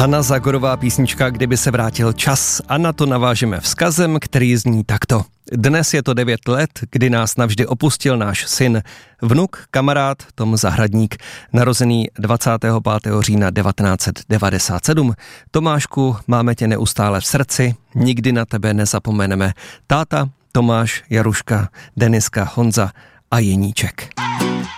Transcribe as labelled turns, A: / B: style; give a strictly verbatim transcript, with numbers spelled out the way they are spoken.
A: Hana Zagorová písnička Kdyby se vrátil čas, a na to navážeme vzkazem, který zní takto. Dnes je to devět let, kdy nás navždy opustil náš syn, vnuk, kamarád Tom Zahradník, narozený dvacátého pátého října devatenáct set devadesát sedm. Tomášku, máme tě neustále v srdci, nikdy na tebe nezapomeneme. Táta, Tomáš, Jaruška, Deniska, Honza a Jeníček.